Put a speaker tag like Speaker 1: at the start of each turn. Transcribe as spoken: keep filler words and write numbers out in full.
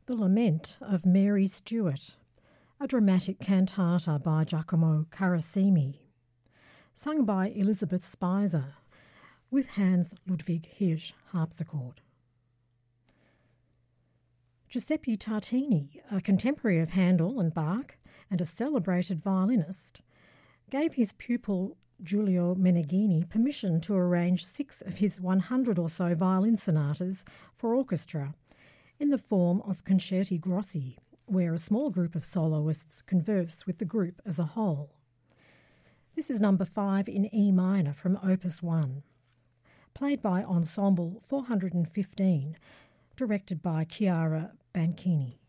Speaker 1: The Lament of Mary Stuart, a dramatic cantata by Giacomo Carissimi, sung by Elizabeth Spicer, with Hans Ludwig Hirsch harpsichord. Giuseppe Tartini, a contemporary of Handel and Bach and a celebrated violinist, gave his pupil Giulio Meneghini permission to arrange six of his one hundred or so violin sonatas for orchestra in the form of concerti grossi, where a small group of soloists converse with the group as a whole. This is number five in E minor from Opus one, played by Ensemble four hundred fifteen, directed by Chiara Banchini.